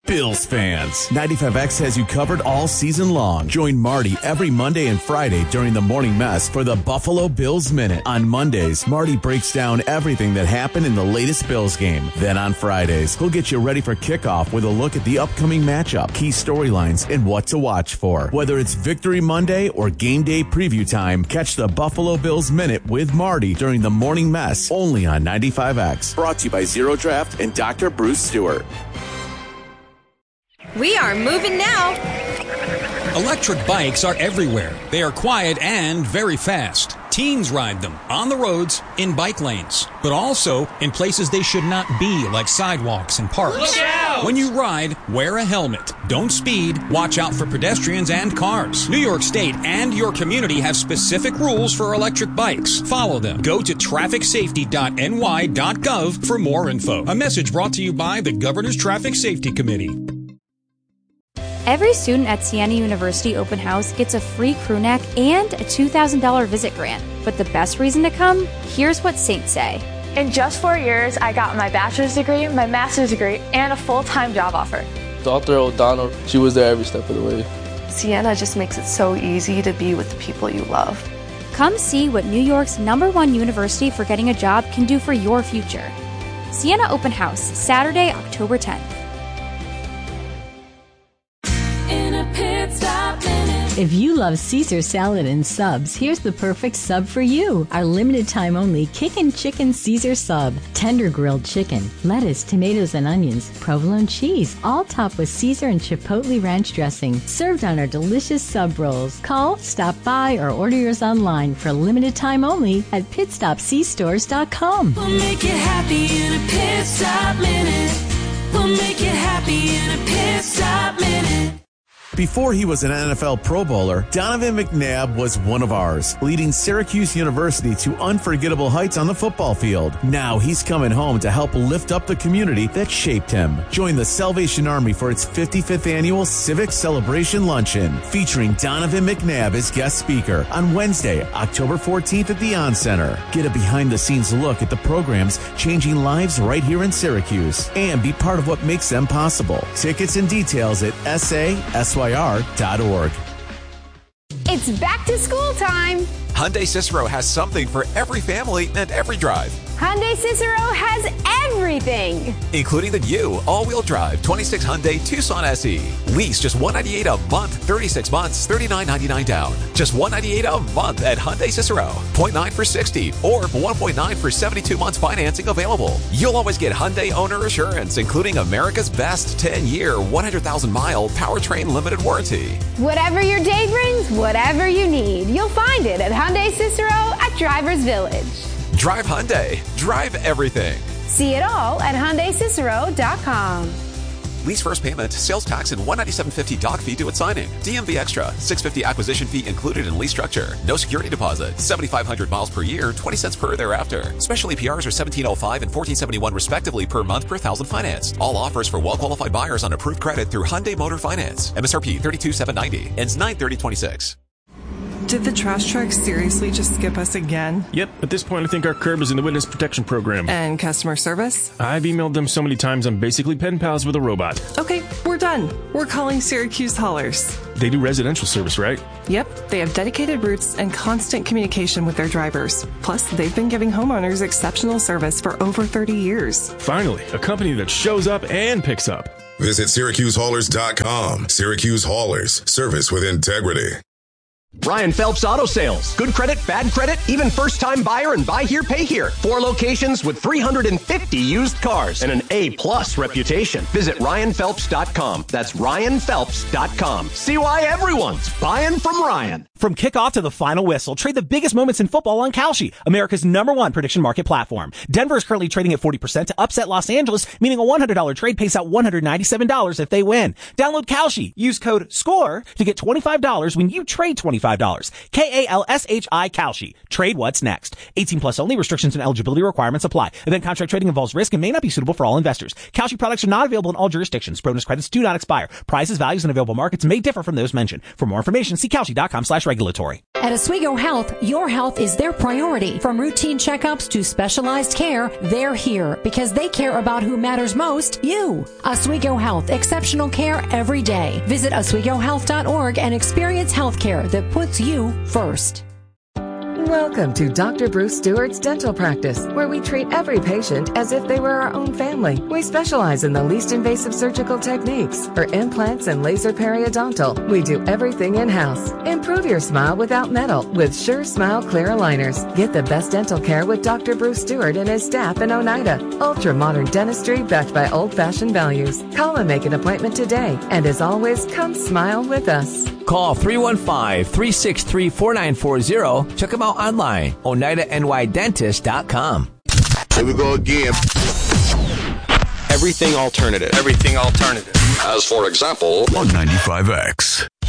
Bills fans, 95X has you covered all season long. Join Marty every Monday and Friday during the morning mess for the Buffalo Bills Minute. On Mondays, Marty breaks down everything that happened in the latest Bills game. Then on Fridays, he'll get you ready for kickoff with a look at the upcoming matchup, key storylines, and what to watch for. Whether it's Victory Monday or game day preview time, catch the Buffalo Bills Minute with Marty during the morning mess only on 95X. Brought to you by Zero Draft and Dr. Bruce Stewart. We are moving now. Electric bikes are everywhere. They are quiet and very fast. Teens ride them on the roads, in bike lanes, but also in places they should not be, like sidewalks and parks. Look out! When you ride, wear a helmet. Don't speed. Watch out for pedestrians and cars. New York State and your community have specific rules for electric bikes. Follow them. Go to trafficsafety.ny.gov for more info. A message brought to you by the Governor's Traffic Safety Committee. Every student at Siena University Open House gets a free crew neck and a $2,000 visit grant. But the best reason to come? Here's what Saints say. In just 4 years, I got my bachelor's degree, my master's degree, and a full-time job offer. Dr. O'Donnell, she was there every step of the way. Siena just makes it so easy to be with the people you love. Come see what New York's #1 university for getting a job can do for your future. Siena Open House, Saturday, October 10th. If you love Caesar salad and subs, here's the perfect sub for you. Our limited time only Kickin' Chicken Caesar sub. Tender grilled chicken, lettuce, tomatoes and onions, provolone cheese, all topped with Caesar and Chipotle ranch dressing. Served on our delicious sub rolls. Call, stop by, or order yours online for limited time only at pitstopcstores.com. We'll make you happy in a Pit Stop Minute. We'll make you happy in a Pit Stop Minute. Before he was an NFL Pro Bowler, Donovan McNabb was one of ours, leading Syracuse University to unforgettable heights on the football field. Now he's coming home to help lift up the community that shaped him. Join the Salvation Army for its 55th annual Civic Celebration Luncheon, featuring Donovan McNabb as guest speaker on Wednesday, October 14th at the On Center. Get a behind-the-scenes look at the programs changing lives right here in Syracuse, and be part of what makes them possible. Tickets and details at SASYR.org. It's back to school time. Hyundai Cicero has something for every family and every drive. Hyundai Cicero has everything, including the new all-wheel drive 26 Hyundai Tucson SE. Lease just $198 a month, 36 months, $39.99 down. Just $198 a month at Hyundai Cicero. 0.9 for 60 or 1.9 for 72 months financing available. You'll always get Hyundai owner assurance, including America's best 10-year, 100,000-mile powertrain limited warranty. Whatever your day brings, whatever you need, you'll find it at Hyundai Cicero at Drivers Village. Drive Hyundai. Drive everything. See it all at HyundaiCicero.com. Lease first payment, sales tax, and $197.50 doc fee due at signing. DMV extra, $650 acquisition fee included in lease structure. No security deposit, 7,500 miles per year, 20 cents per thereafter. Special APRs are $1,705 and $1,471 respectively per month per thousand financed. All offers for well-qualified buyers on approved credit through Hyundai Motor Finance. MSRP $32,790. Ends 9/30/26. Did the trash truck seriously just skip us again? Yep, at this point I think our curb is in the witness protection program. And customer service? I've emailed them so many times I'm basically pen pals with a robot. Okay, we're done. We're calling Syracuse Haulers. They do residential service, right? Yep, they have dedicated routes and constant communication with their drivers. Plus, they've been giving homeowners exceptional service for over 30 years. Finally, a company that shows up and picks up. Visit SyracuseHaulers.com. Syracuse Haulers, service with integrity. Ryan Phelps Auto Sales. Good credit, bad credit, even first-time buyer and buy here, pay here. 4 locations with 350 used cars and an A-plus reputation. Visit RyanPhelps.com. That's RyanPhelps.com. See why everyone's buying from Ryan. From kickoff to the final whistle, trade the biggest moments in football on Kalshi, America's #1 prediction market platform. Denver is currently trading at 40% to upset Los Angeles, meaning a $100 trade pays out $197 if they win. Download Kalshi. Use code SCORE to get $25 when you trade $25 $25. KALSHI Kalshi. Trade what's next. 18 plus only. Restrictions and eligibility requirements apply. Event contract trading involves risk and may not be suitable for all investors. Kalshi products are not available in all jurisdictions. Bonus credits do not expire. Prices, values, and available markets may differ from those mentioned. For more information, see Kalshi.com/regulatory. At Oswego Health, your health is their priority. From routine checkups to specialized care, they're here because they care about who matters most, you. Oswego Health, exceptional care every day. Visit OswegoHealth.org and experience healthcare that puts you first. Welcome to Dr. Bruce Stewart's Dental Practice, where we treat every patient as if they were our own family. We specialize in the least invasive surgical techniques. For implants and laser periodontal, we do everything in-house. Improve your smile without metal with Sure Smile Clear Aligners. Get the best dental care with Dr. Bruce Stewart and his staff in Oneida. Ultra-modern dentistry backed by old-fashioned values. Call and make an appointment today. And as always, come smile with us. Call 315-363-4940. Check them out online, OneidaNYDentist.com. Here we go again. Everything alternative. Everything alternative. As for example, on 95X.